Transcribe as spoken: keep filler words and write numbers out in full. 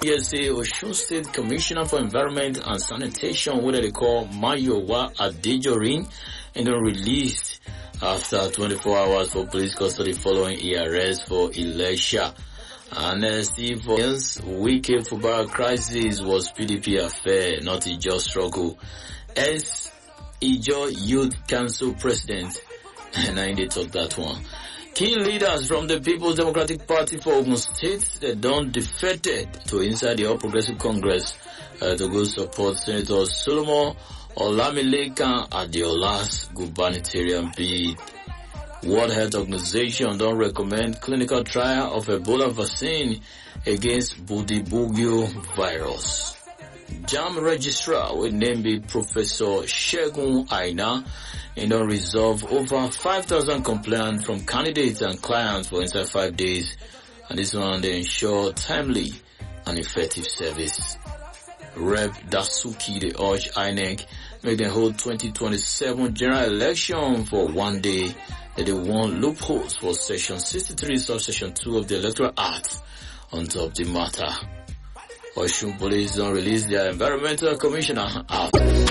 P S A Osun State Commissioner for Environment and Sanitation, what they call Mayowa Adejorin, and then released after twenty-four hours for police custody following E arrest for Elisha. And uh, Steve Wike football crisis was P D P affair, not a just struggle. As Ijo Youth Council President, and I did talk that one. Key leaders from the People's Democratic Party for Ogun State uh, don't defected to inside the All Progressive Congress uh, to go support Senator Solomon Olamilekan Adeola's gubernatorial bid. World Health Organization don't recommend clinical trial of Ebola vaccine against Budibugyo virus. JAMB registrar will name be Professor Shegun Aina and don't resolve over five thousand complaints from candidates and clients for inside five days. And this one they ensure timely and effective service. Representative Dasuki they urge I N E C make them hold twenty twenty-seven general election for one day, that they want loopholes for section sixty-three subsection two of the Electoral Act on top the matter. Osun Police don't release their environmental commissioner out.